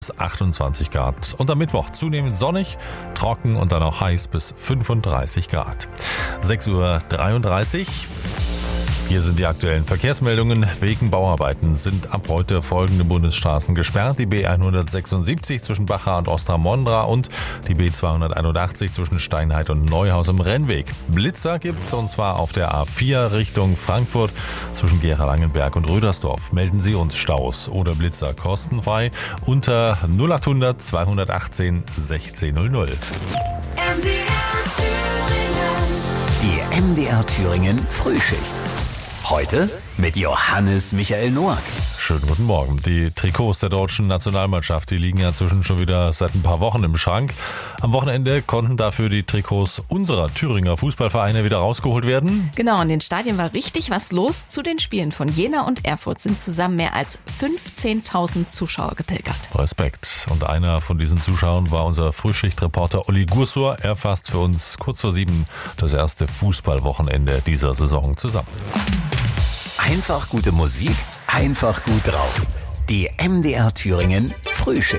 28 Grad. Und am Mittwoch zunehmend sonnig, trocken und dann auch heiß bis 35 Grad. 6:33 Uhr. Hier sind die aktuellen Verkehrsmeldungen. Wegen Bauarbeiten sind ab heute folgende Bundesstraßen gesperrt. Die B176 zwischen Bacha und Ostra-Mondra und die B281 zwischen Steinheit und Neuhaus im Rennweg. Blitzer gibt's und zwar auf der A4 Richtung Frankfurt zwischen Gera-Langenberg und Rödersdorf. Melden Sie uns Staus oder Blitzer kostenfrei unter 0800 218 1600. Die MDR Thüringen Frühschicht. Heute mit Johannes Michael Noack. Schönen guten Morgen. Die Trikots der deutschen Nationalmannschaft, die liegen ja inzwischen schon wieder seit ein paar Wochen im Schrank. Am Wochenende konnten dafür die Trikots unserer Thüringer Fußballvereine wieder rausgeholt werden. Genau, in den Stadien war richtig was los. Zu den Spielen von Jena und Erfurt sind zusammen mehr als 15.000 Zuschauer gepilgert. Respekt. Und einer von diesen Zuschauern war unser Frühschichtreporter Olli Gursur. Er fasst für uns kurz vor 7 das erste Fußballwochenende dieser Saison zusammen. Einfach gute Musik, einfach gut drauf. Die MDR Thüringen Frühschicht.